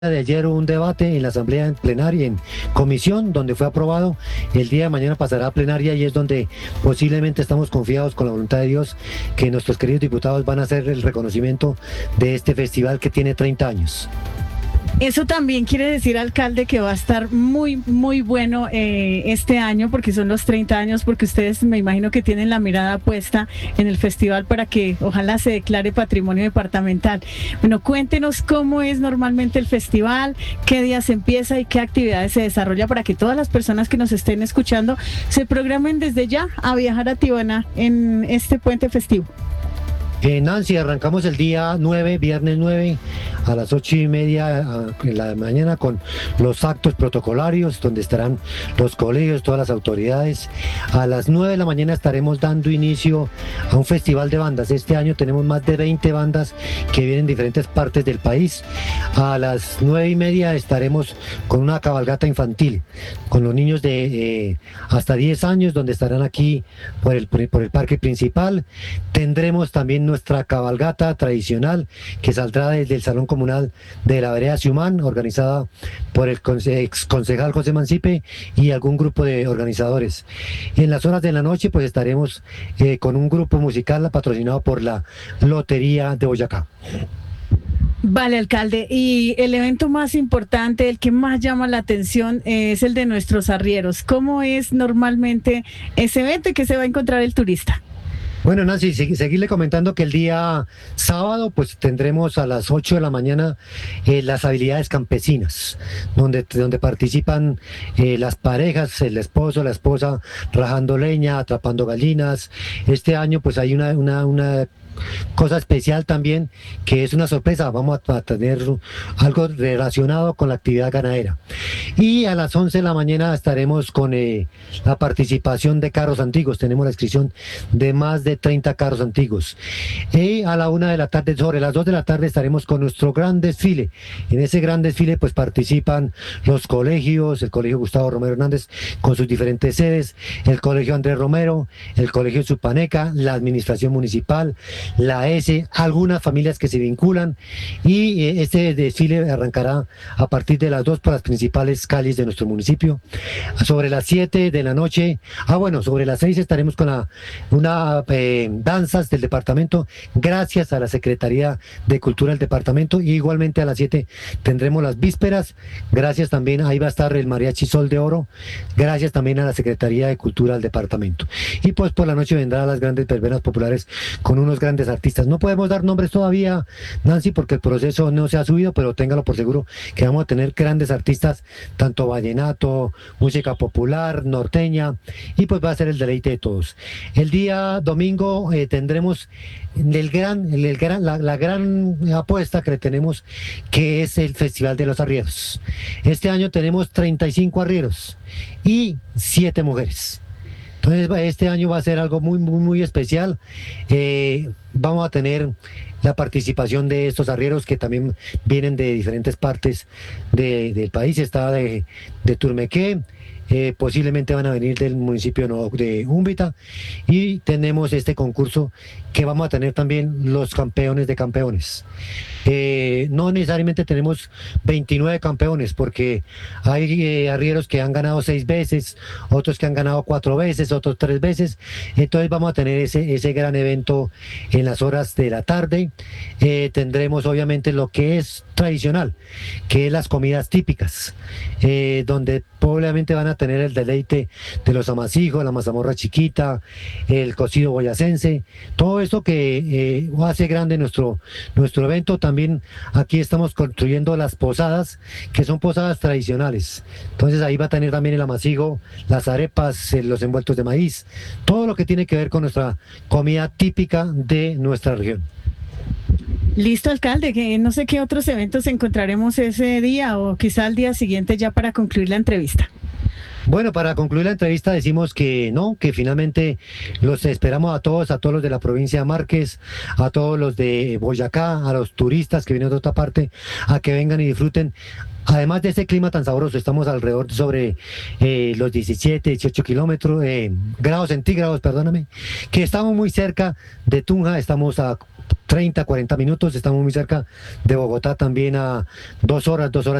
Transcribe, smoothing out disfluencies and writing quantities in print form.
De ayer hubo un debate en la asamblea en plenaria, en comisión, donde fue aprobado. El día de mañana pasará a plenaria y es donde posiblemente estamos confiados con la voluntad de Dios que nuestros queridos diputados van a hacer el reconocimiento de este festival que tiene 30 años. Eso también quiere decir, alcalde, que va a estar muy bueno este año, porque son los 30 años, porque ustedes me imagino que tienen la mirada puesta en el festival para que ojalá se declare patrimonio departamental. Bueno, cuéntenos cómo es normalmente el festival, qué días empieza y qué actividades se desarrolla para que todas las personas que nos estén escuchando se programen desde ya a viajar a Tibana en este puente festivo. Nancy, arrancamos el día 9, viernes 9, a las 8:30 en la mañana con los actos protocolarios, donde estarán los colegios, todas las autoridades. A las 9 de la mañana estaremos dando inicio a un festival de bandas. Este año tenemos más de 20 bandas que vienen de diferentes partes del país. A las 9:30 estaremos con una cabalgata infantil, con los niños de hasta 10 años, donde estarán aquí por el parque principal. Tendremos también nuestra cabalgata tradicional que saldrá desde el Salón Comunal de la Vereda Siumán, organizada por el ex concejal José Mancipe y algún grupo de organizadores. En las horas de la noche pues estaremos con un grupo musical patrocinado por la Lotería de Boyacá. Vale, alcalde, y el evento más importante, el que más llama la atención, es el de nuestros arrieros. ¿Cómo es normalmente ese evento y qué se va a encontrar el turista? Bueno, Nancy, seguirle comentando que el día sábado pues tendremos a las 8 de la mañana las habilidades campesinas, donde participan las parejas, el esposo, la esposa, rajando leña, atrapando gallinas. Este año pues hay una cosa especial también, que es una sorpresa. Vamos a tener algo relacionado con la actividad ganadera. Y a las 11 de la mañana estaremos con la participación de carros antiguos. Tenemos la inscripción de más de 30 carros antiguos. Y a la 1 de la tarde, sobre las 2 de la tarde, estaremos con nuestro gran desfile. En ese gran desfile pues participan los colegios, el Colegio Gustavo Romero Hernández con sus diferentes sedes, el Colegio Andrés Romero, el Colegio Supaneca, la Administración Municipal, la S, algunas familias que se vinculan, y este desfile arrancará a partir de las 2 por las principales calles de nuestro municipio. Sobre las 7 de la noche, sobre las 6 estaremos con danzas del departamento, gracias a la Secretaría de Cultura del departamento, y igualmente a las 7 tendremos las vísperas, gracias también, ahí va a estar el Mariachi Sol de Oro, gracias también a la Secretaría de Cultura del departamento. Y pues por la noche vendrán las grandes verbenas populares con unos grandes artistas. No podemos dar nombres todavía, Nancy, porque el proceso no se ha subido, pero téngalo por seguro que vamos a tener grandes artistas, tanto vallenato, música popular, norteña, y pues va a ser el deleite de todos. El día domingo tendremos la gran apuesta que le tenemos, que es el Festival de los Arrieros. Este año tenemos 35 arrieros y 7 mujeres. Entonces este año va a ser algo muy especial. Vamos a tener la participación de estos arrieros que también vienen de diferentes partes del país. Está de Turmequé, posiblemente van a venir del municipio de Úmbita, y tenemos este concurso que vamos a tener también los campeones de campeones. No necesariamente tenemos 29 campeones, porque hay arrieros que han ganado 6 veces, otros que han ganado 4 veces, otros 3 veces. Entonces vamos a tener ese gran evento en las horas de la tarde. Tendremos obviamente lo que es tradicional, que es las comidas típicas, donde probablemente van a tener el deleite de los amasijos, la mazamorra chiquita, el cocido boyacense, todo esto que hace grande nuestro evento. También aquí estamos construyendo las posadas, que son posadas tradicionales. Entonces ahí va a tener también el amasijo, las arepas, los envueltos de maíz, todo lo que tiene que ver con nuestra comida típica de nuestra región. Listo, alcalde, que no sé qué otros eventos encontraremos ese día o quizá al día siguiente ya para concluir la entrevista. Bueno, para concluir la entrevista decimos que finalmente los esperamos a todos los de la provincia de Márquez, a todos los de Boyacá, a los turistas que vienen de otra parte, a que vengan y disfruten. Además de ese clima tan sabroso, estamos alrededor sobre los 17, 18 grados centígrados, perdóname, que estamos muy cerca de Tunja, estamos a 30, 40 minutos. Estamos muy cerca de Bogotá, también a 2 horas